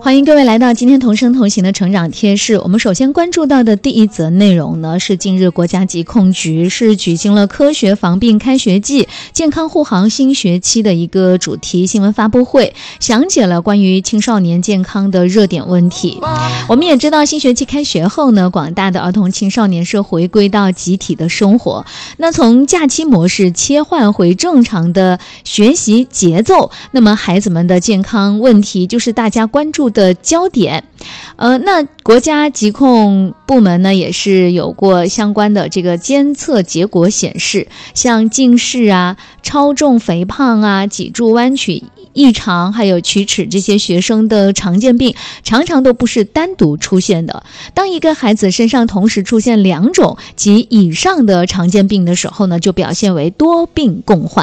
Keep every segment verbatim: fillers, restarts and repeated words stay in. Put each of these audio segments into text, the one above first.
欢迎各位来到今天同声同行的成长贴士。我们首先关注到的第一则内容呢，是近日国家疾控局是举行了科学防病开学季健康护航新学期的一个主题新闻发布会，详解了关于青少年健康的热点问题。我们也知道新学期开学后呢，广大的儿童青少年是回归到集体的生活，那从假期模式切换回正常的学习节奏，那么孩子们的健康问题就是大家关注的焦点。呃，那国家疾控部门呢也是有过相关的这个监测结果显示，像近视啊、超重肥胖啊、脊柱弯曲异常还有龋齿这些学生的常见病常常都不是单独出现的。当一个孩子身上同时出现两种及以上的常见病的时候呢，就表现为多病共患。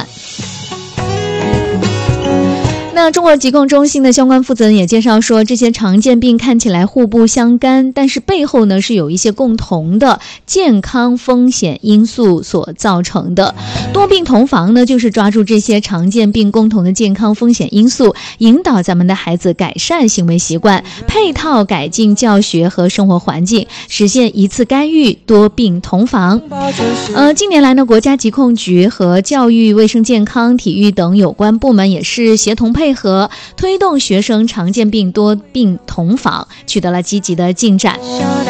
那中国疾控中心的相关负责人也介绍说，这些常见病看起来互不相干，但是背后呢是有一些共同的健康风险因素所造成的。多病同防呢，就是抓住这些常见病共同的健康风险因素，引导咱们的孩子改善行为习惯，配套改进教学和生活环境，实现一次干预，多病同防。呃，近年来呢，国家疾控局和教育、卫生健康、体育等有关部门也是协同配合配合推动学生常见病多病同防，取得了积极的进展。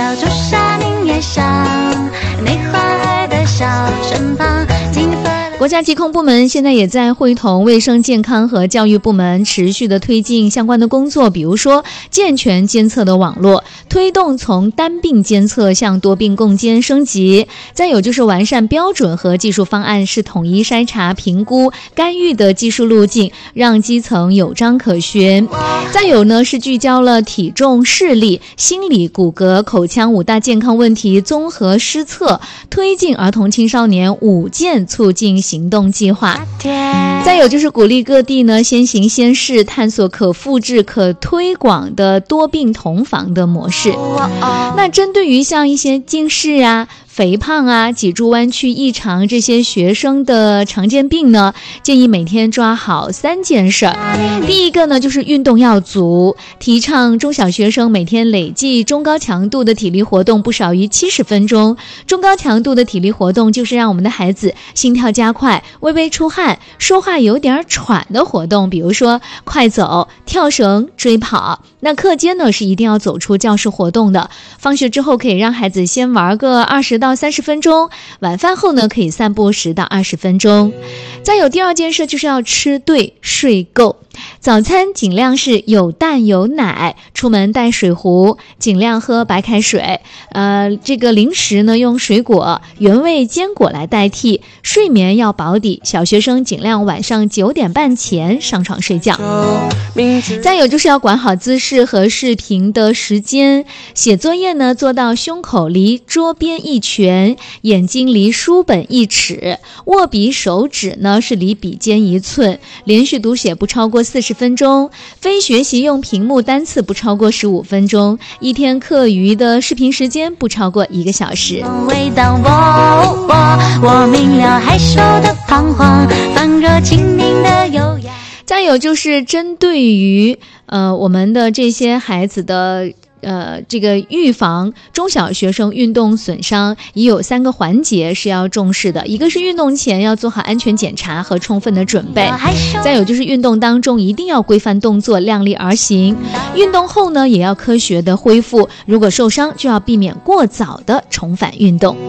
国家疾控部门现在也在会同卫生健康和教育部门持续的推进相关的工作，比如说健全监测的网络，推动从单病监测向多病共监升级，再有就是完善标准和技术方案，是统一筛查、评估、干预的技术路径，让基层有章可循。再有呢是聚焦了体重、视力、心理、骨骼、口腔五大健康问题综合施测，推进儿童青少年五健促进行动计划。再有就是鼓励各地呢先行先试，探索可复制可推广的多病同防的模式。那针对于像一些近视啊、肥胖啊、脊柱弯曲异常这些学生的常见病呢，建议每天抓好三件事儿。第一个呢就是运动要足，提倡中小学生每天累计中高强度的体力活动不少于七十分钟。中高强度的体力活动就是让我们的孩子心跳加快、微微出汗、说话有点喘的活动，比如说快走、跳绳、追跑。那课间呢是一定要走出教室活动的，放学之后可以让孩子先玩个二十到三十分钟，晚饭后呢可以散步十到二十分钟。再有第二件事就是要吃对睡够，早餐尽量是有蛋有奶，出门带水壶，尽量喝白开水。呃，这个零食呢用水果、原味坚果来代替。睡眠要保底，小学生尽量晚上九点半前上床睡觉。再有就是要管好姿势和视频的时间，写作业呢做到胸口离桌边一拳，眼睛离书本一尺，握笔手指呢是离笔尖一寸，连续读写不超过四十分钟，非学习用屏幕单词不超过十五分钟，一天课余的视频时间不超过一个小时。味道我我我明了害羞的彷徨，放热情明的优雅。再有就是针对于呃我们的这些孩子的呃，这个预防中小学生运动损伤也有三个环节是要重视的。一个是运动前要做好安全检查和充分的准备，再有就是运动当中一定要规范动作，量力而行。运动后呢也要科学的恢复，如果受伤就要避免过早的重返运动。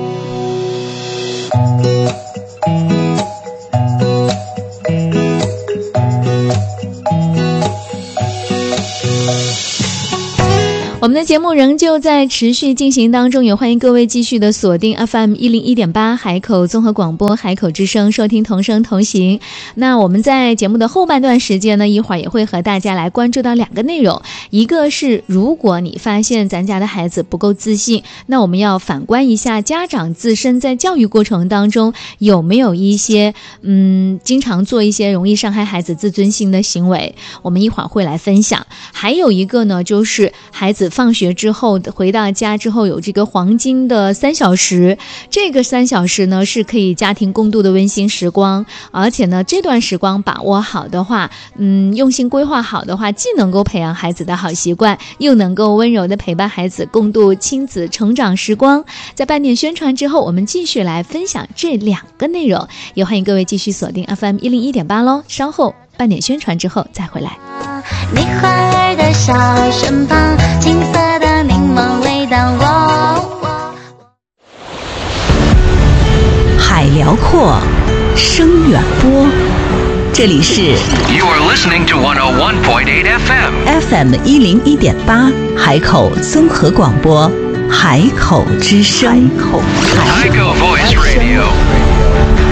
我们的节目仍旧在持续进行当中，也欢迎各位继续的锁定 F M 一零一点八 海口综合广播海口之声，收听同声同行。那我们在节目的后半段时间呢，一会儿也会和大家来关注到两个内容。一个是如果你发现咱家的孩子不够自信，那我们要反观一下家长自身在教育过程当中有没有一些嗯经常做一些容易伤害孩子自尊心的行为，我们一会儿会来分享。还有一个呢就是孩子放上学之后回到家之后有这个黄金的三小时，这个三小时呢是可以家庭共度的温馨时光，而且呢这段时光把握好的话，嗯，用心规划好的话，既能够培养孩子的好习惯，又能够温柔的陪伴孩子共度亲子成长时光。在半点宣传之后，我们继续来分享这两个内容，也欢迎各位继续锁定 F M 一零一点八喽。稍后半点宣传之后再回来。 你花儿的笑身旁，青色的柠檬味道我。 海辽阔，声远播，这里是 You are listening to one oh one point eight F M F M 一零一点八海口综合广播，海口之声。海口 Voice Radio